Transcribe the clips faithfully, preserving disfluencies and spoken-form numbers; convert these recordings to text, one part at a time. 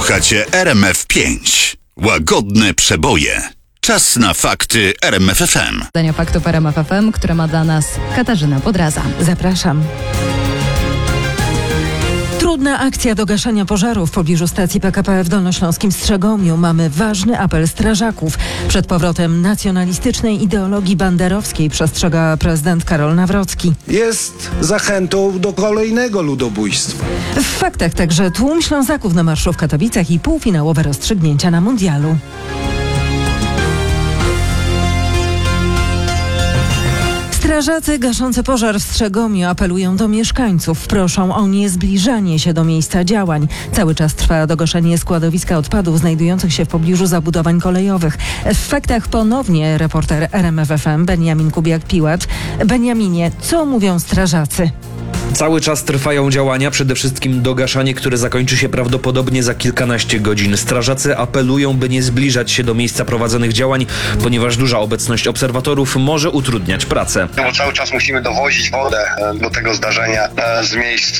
Słuchacie R M F pięć. Łagodne przeboje. Czas na fakty R M F F M. Zdania faktów R M F F M, które ma dla nas Katarzyna Podraza. Zapraszam. Trudna akcja do gaszenia pożaru w pobliżu stacji P K P w Dolnośląskim Strzegomiu. Mamy ważny apel strażaków. Przed powrotem nacjonalistycznej ideologii banderowskiej przestrzega prezydent Karol Nawrocki. Jest zachętą do kolejnego ludobójstwa. W faktach także tłum Ślązaków na marszu w Katowicach i półfinałowe rozstrzygnięcia na mundialu. Strażacy gaszący pożar w Strzegomiu apelują do mieszkańców. Proszą o niezbliżanie się do miejsca działań. Cały czas trwa dogaszenie składowiska odpadów znajdujących się w pobliżu zabudowań kolejowych. W faktach ponownie reporter R M F F M Beniamin Kubiak-Piłacz. Beniaminie, co mówią strażacy? Cały czas trwają działania, przede wszystkim dogaszanie, które zakończy się prawdopodobnie za kilkanaście godzin. Strażacy apelują, by nie zbliżać się do miejsca prowadzonych działań, ponieważ duża obecność obserwatorów może utrudniać pracę. Bo cały czas musimy dowozić wodę do tego zdarzenia z miejsc,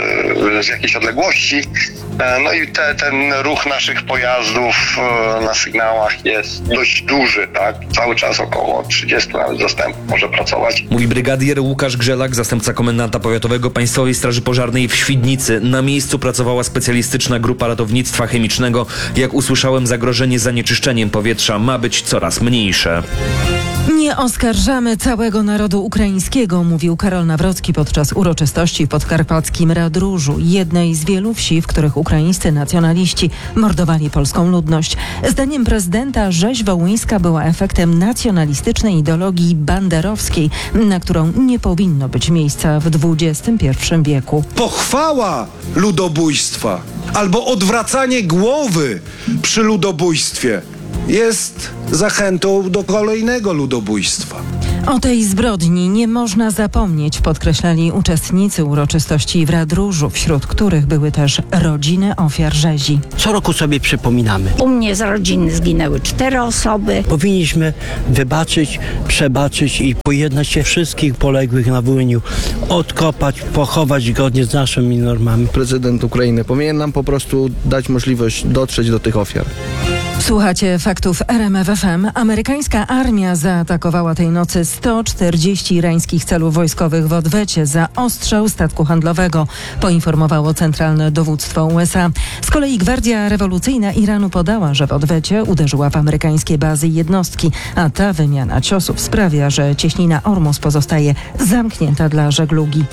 z jakiejś odległości. No i te, ten ruch naszych pojazdów na sygnałach jest dość duży, tak? Cały czas około trzydziestu nawet zastępów może pracować. Mówi brygadier Łukasz Grzelak, zastępca komendanta powiatowego Państwowej Straży Pożarnej w Świdnicy. Na miejscu pracowała specjalistyczna grupa ratownictwa chemicznego. Jak usłyszałem, zagrożenie zanieczyszczeniem powietrza ma być coraz mniejsze. Nie oskarżamy całego narodu ukraińskiego, mówił Karol Nawrocki podczas uroczystości w podkarpackim Radróżu, jednej z wielu wsi, w których ukraińscy nacjonaliści mordowali polską ludność. Zdaniem prezydenta rzeź wołyńska była efektem nacjonalistycznej ideologii banderowskiej, na którą nie powinno być miejsca w dwudziestym pierwszym wieku. Pochwała ludobójstwa albo odwracanie głowy przy ludobójstwie jest zachętą do kolejnego ludobójstwa. O tej zbrodni nie można zapomnieć, podkreślali uczestnicy uroczystości w Radróżu, wśród których były też rodziny ofiar rzezi. Co roku sobie przypominamy. U mnie z rodziny zginęły cztery osoby. Powinniśmy wybaczyć, przebaczyć i pojednać się wszystkich poległych na Wołyniu, odkopać, pochować zgodnie z naszymi normami. Prezydent Ukrainy powinien nam po prostu dać możliwość dotrzeć do tych ofiar. Słuchacie faktów R M F F M. Amerykańska armia zaatakowała tej nocy sto czterdzieści irańskich celów wojskowych w odwecie za ostrzał statku handlowego, poinformowało Centralne Dowództwo U S A. Z kolei Gwardia Rewolucyjna Iranu podała, że w odwecie uderzyła w amerykańskie bazy i jednostki, a ta wymiana ciosów sprawia, że cieśnina Ormus pozostaje zamknięta dla żeglugi.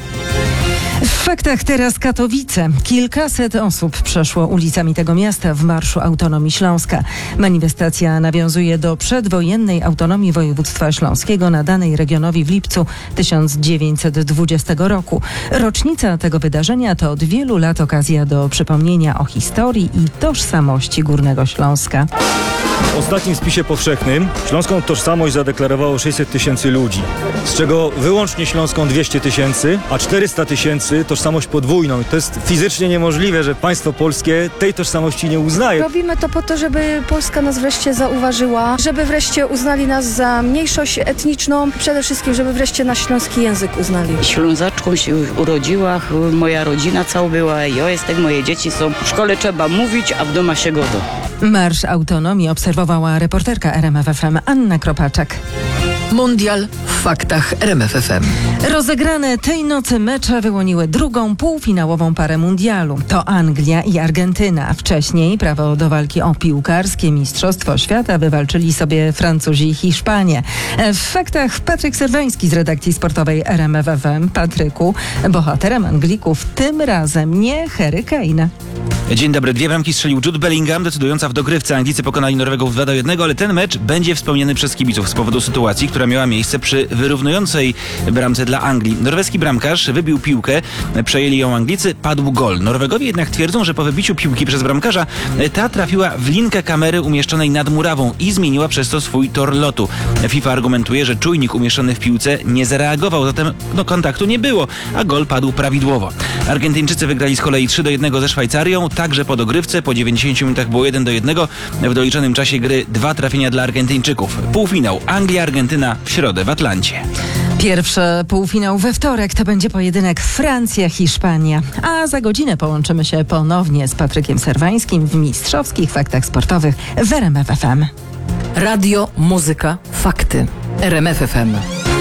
W faktach teraz Katowice. Kilkaset osób przeszło ulicami tego miasta w Marszu Autonomii Śląska. Manifestacja nawiązuje do przedwojennej autonomii województwa śląskiego nadanej regionowi w lipcu tysiąc dziewięćset dwudziestego roku. Rocznica tego wydarzenia to od wielu lat okazja do przypomnienia o historii i tożsamości Górnego Śląska. W ostatnim spisie powszechnym śląską tożsamość zadeklarowało sześćset tysięcy ludzi, z czego wyłącznie śląską dwieście tysięcy, a czterysta tysięcy tożsamość podwójną. I to jest fizycznie niemożliwe, że państwo polskie tej tożsamości nie uznaje. Robimy to po to, żeby Polska nas wreszcie zauważyła, żeby wreszcie uznali nas za mniejszość etniczną, przede wszystkim, żeby wreszcie nasz śląski język uznali. Ślązaczką się urodziła, moja rodzina cała była, ja jestem, moje dzieci są. W szkole trzeba mówić, a w domu się godo. Marsz Autonomii obserwowała reporterka R M F F M Anna Kropaczek. Mundial w faktach R M F F M. Rozegrane tej nocy mecze wyłoniły drugą półfinałową parę mundialu. To Anglia i Argentyna. Wcześniej prawo do walki o piłkarskie Mistrzostwo Świata wywalczyli sobie Francuzi i Hiszpanie. W faktach Patryk Serwański z redakcji sportowej R M F F M. Patryku, bohaterem Anglików tym razem nie Harry Kane. Dzień dobry. Dwie bramki strzelił Jude Bellingham, decydująca w dogrywce. Anglicy pokonali Norwegów dwa do jednego, ale ten mecz będzie wspomniany przez kibiców z powodu sytuacji, która miała miejsce przy wyrównującej bramce dla Anglii. Norweski bramkarz wybił piłkę, przejęli ją Anglicy, padł gol. Norwegowie jednak twierdzą, że po wybiciu piłki przez bramkarza ta trafiła w linkę kamery umieszczonej nad murawą i zmieniła przez to swój tor lotu. FIFA argumentuje, że czujnik umieszczony w piłce nie zareagował, zatem no, kontaktu nie było, a gol padł prawidłowo. Argentyńczycy wygrali z kolei trzy do jednego ze Szwajcarią, także po dogrywce. Po dziewięćdziesięciu minutach było jeden do jednego. W doliczonym czasie gry dwa trafienia dla Argentyńczyków. Półfinał Anglia-Argentyna w środę w Atlancie. Pierwszy półfinał we wtorek to będzie pojedynek Francja-Hiszpania. A za godzinę połączymy się ponownie z Patrykiem Serwańskim w mistrzowskich faktach sportowych w R M F F M. Radio, muzyka, fakty. R M F F M.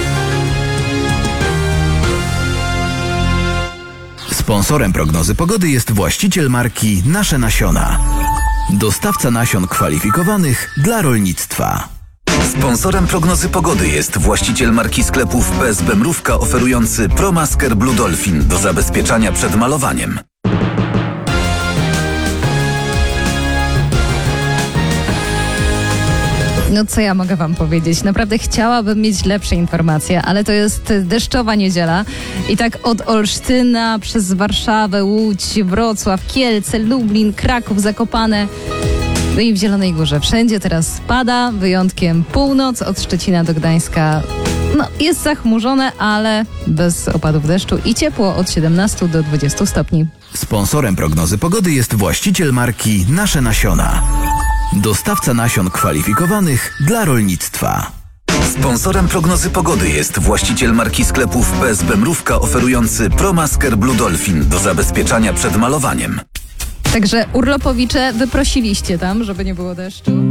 Sponsorem prognozy pogody jest właściciel marki Nasze Nasiona. Dostawca nasion kwalifikowanych dla rolnictwa. Sponsorem prognozy pogody jest właściciel marki sklepów P S B Mrówka oferujący ProMasker Blue Dolphin do zabezpieczania przed malowaniem. No co ja mogę wam powiedzieć? Naprawdę chciałabym mieć lepsze informacje, ale to jest deszczowa niedziela i tak od Olsztyna przez Warszawę, Łódź, Wrocław, Kielce, Lublin, Kraków, Zakopane, no i w Zielonej Górze. Wszędzie teraz spada, wyjątkiem północ, od Szczecina do Gdańska. No, jest zachmurzone, ale bez opadów deszczu i ciepło od siedemnastu do dwudziestu stopni. Sponsorem prognozy pogody jest właściciel marki Nasze Nasiona. Dostawca nasion kwalifikowanych dla rolnictwa. Sponsorem prognozy pogody jest właściciel marki sklepów P S B Mrówka oferujący ProMasker Blue Dolphin do zabezpieczania przed malowaniem. Także urlopowicze, wyprosiliście tam, żeby nie było deszczu.